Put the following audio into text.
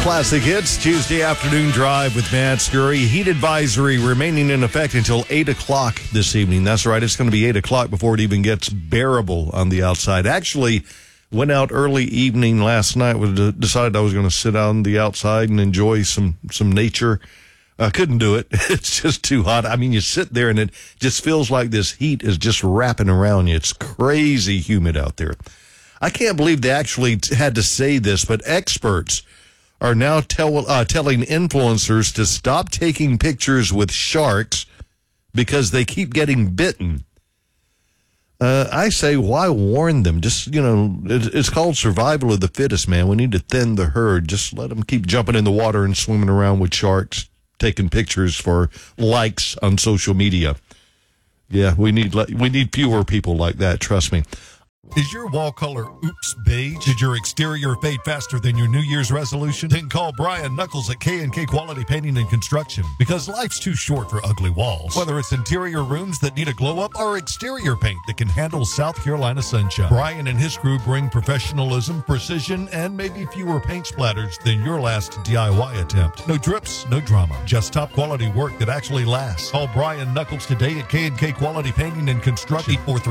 Classic Hits, Tuesday afternoon drive with Matt Scurry. Heat advisory remaining in effect until 8 o'clock this evening. That's right, it's going to be 8 o'clock before it even gets bearable on the outside. Actually, went out early evening last night, decided I was going to sit out on the outside and enjoy some nature. I couldn't do it. It's just too hot. I mean, you sit there and it just feels like this heat is just wrapping around you. It's crazy humid out there. I can't believe they actually had to say this, but experts are now telling influencers to stop taking pictures with sharks because they keep getting bitten. I say, why warn them? Just, it's called survival of the fittest, man. We need to thin the herd. Just let them keep jumping in the water and swimming around with sharks, taking pictures for likes on social media. Yeah, we need fewer people like that, trust me. Is your wall color oops beige? Did your exterior fade faster than your New Year's resolution? Then call Brian Knuckles at K&K Quality Painting and Construction, because life's too short for ugly walls. Whether it's interior rooms that need a glow-up or exterior paint that can handle South Carolina sunshine, Brian and his crew bring professionalism, precision, and maybe fewer paint splatters than your last DIY attempt. No drips, no drama, just top quality work that actually lasts. Call Brian Knuckles today at K&K Quality Painting and Construction, 843